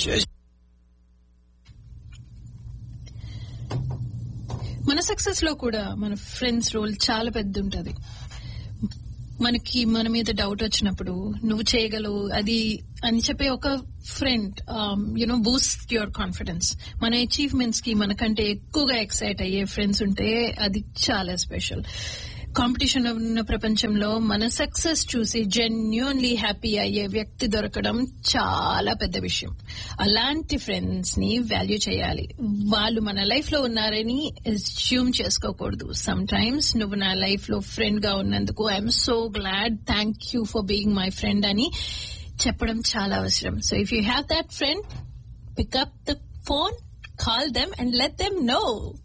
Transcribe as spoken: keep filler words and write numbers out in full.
మన సక్సెస్ లో కూడా మన ఫ్రెండ్స్ రోల్ చాలా పెద్ద ఉంటది. మనకి మన మీద డౌట్ వచ్చినప్పుడు నువ్వు చేయగలవు అది అని చెప్పే ఒక friend you know Boost your confidence. మన అచీవ్మెంట్స్ కి మనకంటే ఎక్కువగా ఎక్సైట్ అయ్యే ఫ్రెండ్స్ ఉంటే అది చాలా స్పెషల్. కాంపిటీషన్ ఉన్న ప్రపంచంలో మన సక్సెస్ చూసి జెన్యూన్లీ హ్యాపీ అయ్యే వ్యక్తి దొరకడం చాలా పెద్ద విషయం. అలాంటి ఫ్రెండ్స్ ని వాల్యూ చేయాలి. వాళ్ళు మన లైఫ్ లో ఉన్నారని అస్యూమ్ చేసుకోకూడదు. సమ్ టైమ్స్ నువ్వు నా లైఫ్ లో ఫ్రెండ్ గా ఉన్నందుకు I'm so glad, thank you for being my friend అని చెప్పడం చాలా అవసరం. So if you have that friend, pick up the phone, call them and let them know.